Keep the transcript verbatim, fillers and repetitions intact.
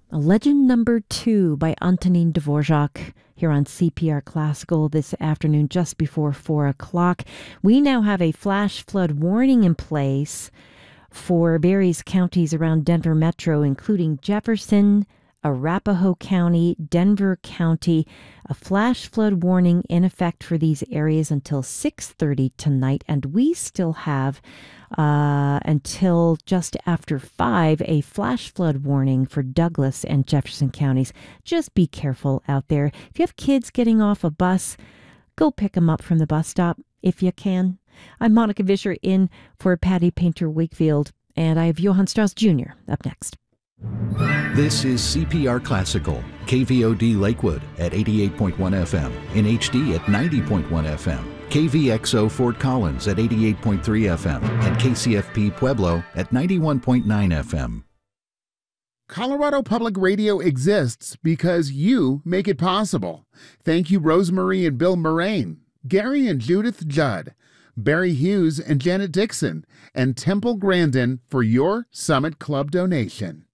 Legend Number Two by Antonin Dvorak here on C P R Classical this afternoon just before four o'clock. We now have a flash flood warning in place for various counties around Denver Metro, including Jefferson, Arapahoe County, Denver County. A flash flood warning in effect for these areas until six thirty tonight, and we still have uh, until just after five a flash flood warning for Douglas and Jefferson counties. Just be careful out there. If you have kids getting off a bus, go pick them up from the bus stop if you can. I'm Monica Vischer in for Patty Painter Wakefield, and I have Johann Strauss Junior up next. This is C P R Classical, K V O D Lakewood at eighty-eight point one F M, in H D at ninety point one F M, K V X O Fort Collins at eighty-eight point three F M, and K C F P Pueblo at ninety-one point nine F M. Colorado Public Radio exists because you make it possible. Thank you, Rosemarie and Bill Moraine, Gary and Judith Judd, Barry Hughes and Janet Dixon, and Temple Grandin for your Summit Club donation.